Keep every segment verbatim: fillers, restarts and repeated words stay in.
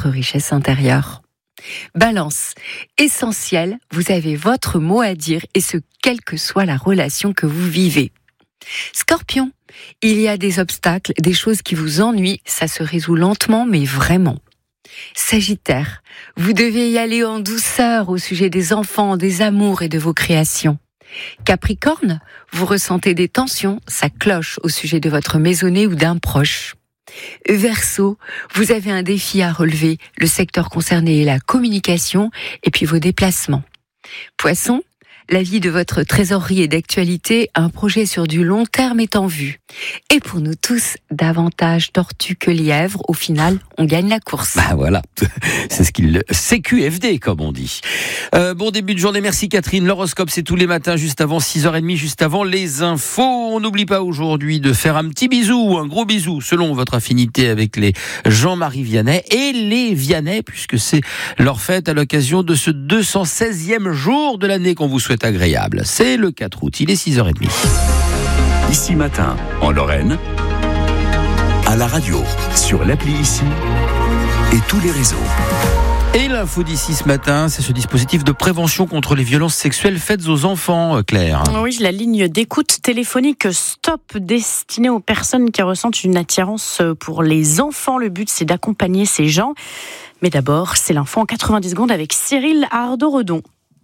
votre richesse intérieure. Balance, essentiel, vous avez votre mot à dire et ce, quelle que soit la relation que vous vivez. Scorpion, il y a des obstacles, des choses qui vous ennuient, ça se résout lentement mais vraiment. Sagittaire, vous devez y aller en douceur au sujet des enfants, des amours et de vos créations. Capricorne, vous ressentez des tensions, ça cloche au sujet de votre maisonnée ou d'un proche. Verseau, vous avez un défi à relever, le secteur concerné est la communication et puis vos déplacements. Poisson, la vie de votre trésorerie est d'actualité, un projet sur du long terme est en vue. Et pour nous tous, davantage tortue que lièvre, au final, on gagne la course. Bah voilà, c'est ce qu'il C Q F D comme on dit. Euh, bon début de journée, merci Catherine. L'horoscope c'est tous les matins, juste avant six heures trente, juste avant les infos. On n'oublie pas aujourd'hui de faire un petit bisou, un gros bisou, selon votre affinité avec les Jean-Marie Vianney et les Vianney, puisque c'est leur fête à l'occasion de ce deux cent seizième jour de l'année qu'on vous souhaite agréable. C'est le quatre août, il est six heures trente. Ici Matin, en Lorraine, à la radio, sur l'appli Ici et tous les réseaux. Et l'info d'ici ce matin, c'est ce dispositif de prévention contre les violences sexuelles faites aux enfants, Claire. Oui, la ligne d'écoute téléphonique Stop, destinée aux personnes qui ressentent une attirance pour les enfants. Le but, c'est d'accompagner ces gens. Mais d'abord, c'est l'info en quatre-vingt-dix secondes avec Cyril Ardo-Redon.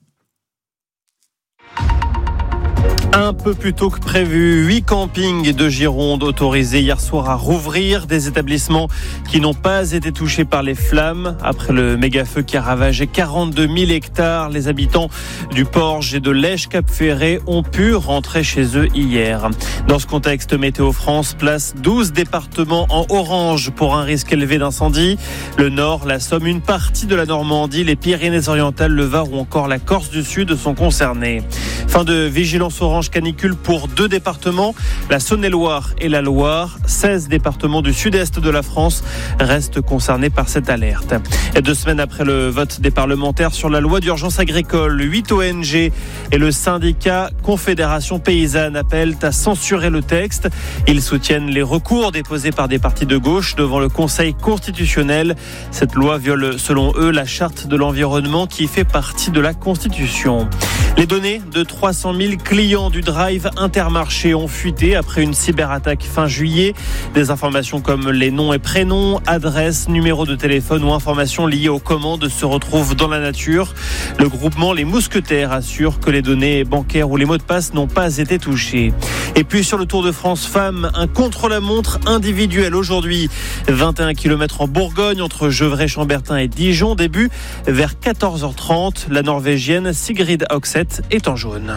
Un peu plus tôt que prévu, huit campings de Gironde autorisés hier soir à rouvrir, des établissements qui n'ont pas été touchés par les flammes. Après le méga-feu qui a ravagé quarante-deux mille hectares, les habitants du Porge et de Lège-Cap-Ferré ont pu rentrer chez eux hier. Dans ce contexte, Météo France place douze départements en orange pour un risque élevé d'incendie. Le Nord, la Somme, une partie de la Normandie, les Pyrénées-Orientales, le Var ou encore la Corse du Sud sont concernés. Fin de vigilance orange canicule pour deux départements, la Saône-et-Loire et la Loire. seize départements du sud-est de la France restent concernés par cette alerte. Et deux semaines après le vote des parlementaires sur la loi d'urgence agricole, huit O N G et le syndicat Confédération Paysanne appellent à censurer le texte. Ils soutiennent les recours déposés par des partis de gauche devant le Conseil constitutionnel. Cette loi viole, selon eux, la charte de l'environnement qui fait partie de la Constitution. Les données de trois cent mille clients du Drive Intermarché ont fuité après une cyberattaque fin juillet. Des informations comme les noms et prénoms, adresses, numéros de téléphone ou informations liées aux commandes se retrouvent dans la nature. Le groupement Les Mousquetaires assure que les données bancaires ou les mots de passe n'ont pas été touchés. Et puis sur le Tour de France Femmes, un contre-la-montre individuel aujourd'hui. vingt et un kilomètres en Bourgogne entre Gevrey-Chambertin et Dijon. Début vers quatorze heures trente. La Norvégienne Sigrid Hoxet est en jaune.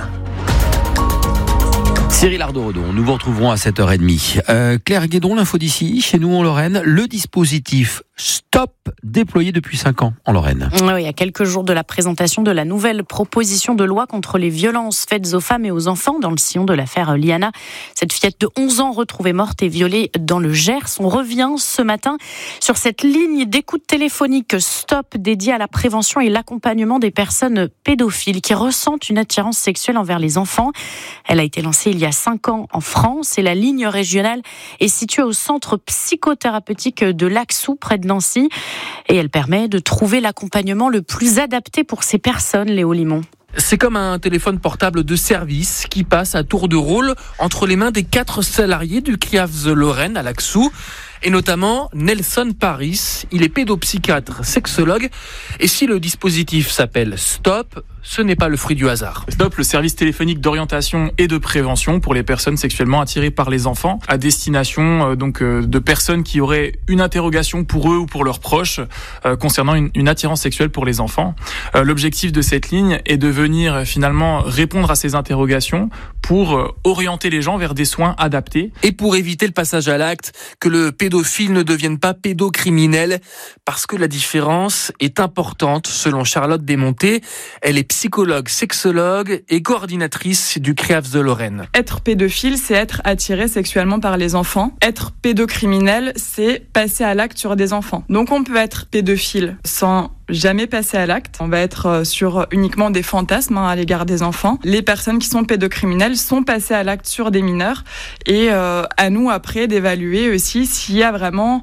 Cyril Ardo-Redon, nous vous retrouverons à sept heures trente. Euh, Claire Guédon, l'info d'ici, chez nous en Lorraine, le dispositif Stop, déployé depuis cinq ans en Lorraine. Oui, à quelques jours de la présentation de la nouvelle proposition de loi contre les violences faites aux femmes et aux enfants dans le sillon de l'affaire Liana. Cette fillette de onze ans retrouvée morte et violée dans le Gers. On revient ce matin sur cette ligne d'écoute téléphonique Stop dédiée à la prévention et l'accompagnement des personnes pédophiles qui ressentent une attirance sexuelle envers les enfants. Elle a été lancée il y a cinq ans en France et la ligne régionale est située au centre psychothérapeutique de Laxou, près de Nancy. Et elle permet de trouver l'accompagnement le plus adapté pour ces personnes, Léo Limon. C'est comme un téléphone portable de service qui passe à tour de rôle entre les mains des quatre salariés du C R I A F Lorraine à Laxou. Et notamment Nelson Paris, il est pédopsychiatre, sexologue. Et si le dispositif s'appelle Stop, ce n'est pas le fruit du hasard. Stop, le service téléphonique d'orientation et de prévention pour les personnes sexuellement attirées par les enfants, à destination euh, donc euh, de personnes qui auraient une interrogation pour eux ou pour leurs proches euh, concernant une, une attirance sexuelle pour les enfants. Euh, l'objectif de cette ligne est de venir euh, finalement répondre à ces interrogations pour euh, orienter les gens vers des soins adaptés. Et pour éviter le passage à l'acte, que le pédophile ne devienne pas pédocriminel, parce que la différence est importante selon Charlotte Desmontés. Elle est psychologue, sexologue et coordinatrice du C R I A F de Lorraine. Être pédophile, c'est être attiré sexuellement par les enfants. Être pédocriminel, c'est passer à l'acte sur des enfants. Donc on peut être pédophile sans jamais passer à l'acte. On va être sur uniquement des fantasmes hein, à l'égard des enfants. Les personnes qui sont pédocriminelles sont passées à l'acte sur des mineurs et euh, à nous après d'évaluer aussi s'il y a vraiment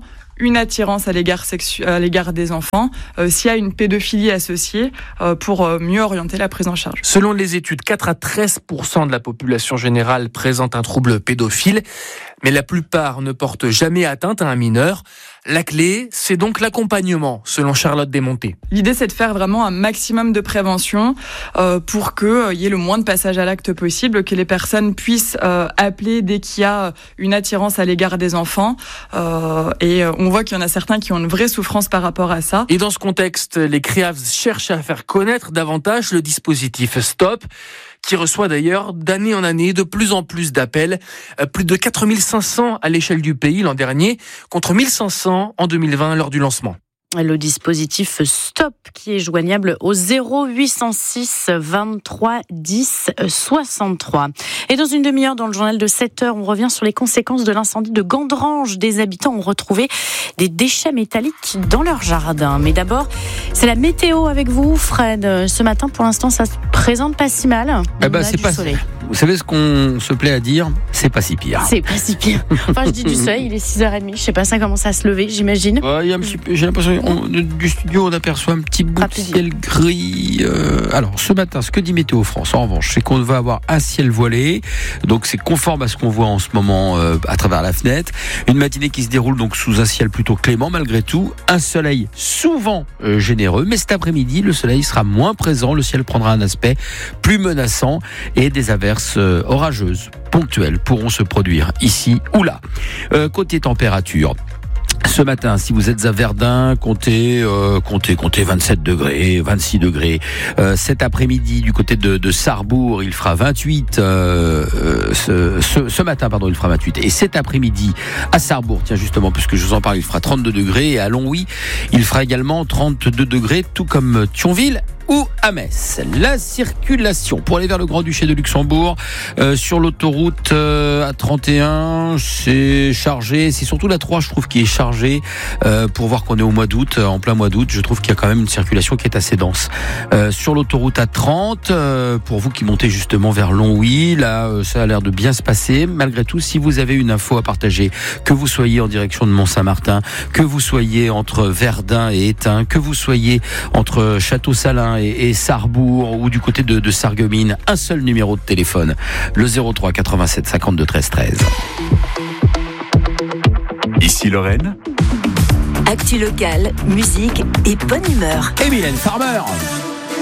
une attirance à l'égard, sexu- à l'égard des enfants, euh, s'il y a une pédophilie associée, euh, pour euh, mieux orienter la prise en charge. Selon les études, quatre à treize pour cent de la population générale présente un trouble pédophile, mais la plupart ne portent jamais atteinte à un mineur. La clé, c'est donc l'accompagnement, selon Charlotte Desmontés. L'idée, c'est de faire vraiment un maximum de prévention euh, pour qu'il euh, y ait le moins de passage à l'acte possible, que les personnes puissent euh, appeler dès qu'il y a une attirance à l'égard des enfants. Euh, et on voit qu'il y en a certains qui ont une vraie souffrance par rapport à ça. Et dans ce contexte, les CREAVS cherchent à faire connaître davantage le dispositif STOP, qui reçoit d'ailleurs d'année en année de plus en plus d'appels. Plus de quatre mille cinq cents à l'échelle du pays l'an dernier, contre mille cinq cents en deux mille vingt lors du lancement. Le dispositif STOP qui est joignable au zéro huit cent six vingt-trois dix soixante-trois. Et dans une demi-heure, dans le journal de sept heures, on revient sur les conséquences de l'incendie de Gandrange. Des habitants ont retrouvé des déchets métalliques dans leur jardin. Mais d'abord, c'est la météo avec vous, Fred. Ce matin, pour l'instant, ça se présente pas si mal. Eh ben, c'est pas soleil. Vous savez ce qu'on se plaît à dire, c'est pas si pire. C'est pas si pire. Enfin, je dis du soleil, il est six heures trente. Je sais pas, ça commence à se lever, j'imagine. Ouais, il y a un petit peu, j'ai l'impression on, du studio, on aperçoit un petit bout Rapidement. de ciel gris. Euh, alors, ce matin, ce que dit Météo France, en revanche, c'est qu'on va avoir un ciel voilé. Donc, c'est conforme à ce qu'on voit en ce moment euh, à travers la fenêtre. Une matinée qui se déroule donc sous un ciel plutôt clément, malgré tout. Un soleil souvent euh, généreux. Mais cet après-midi, le soleil sera moins présent. Le ciel prendra un aspect plus menaçant et des averses euh, orageuses ponctuelles pourront se produire ici ou là. Euh, côté température, ce matin, si vous êtes à Verdun, comptez, euh, comptez, comptez vingt-sept degrés, vingt-six degrés. Euh, cet après-midi, du côté de, de Sarrebourg, il fera vingt-huit. Euh, ce, ce, ce matin, pardon, il fera vingt-huit. Et cet après-midi, à Sarrebourg, tiens justement, puisque je vous en parle, il fera trente-deux degrés. Et à Longwy, il fera également trente-deux degrés, tout comme Thionville ou à Metz. La circulation pour aller vers le Grand-Duché de Luxembourg euh, sur l'autoroute euh, A trente et un, c'est chargé. C'est surtout la trois, je trouve, qui est chargée euh, pour voir qu'on est au mois d'août, en plein mois d'août. Je trouve qu'il y a quand même une circulation qui est assez dense. Euh, sur l'autoroute A trente, euh, pour vous qui montez justement vers Longwy, là, euh, ça a l'air de bien se passer. Malgré tout, si vous avez une info à partager, que vous soyez en direction de Mont-Saint-Martin, que vous soyez entre Verdun et Étain, que vous soyez entre Château-Salin et, et Sarrebourg ou du côté de, de Sarreguemines, un seul numéro de téléphone, le zéro trois quatre-vingt-sept cinquante-deux treize treize. Ici Lorraine. Actu locale, musique et bonne humeur. Et Mylène Farmer.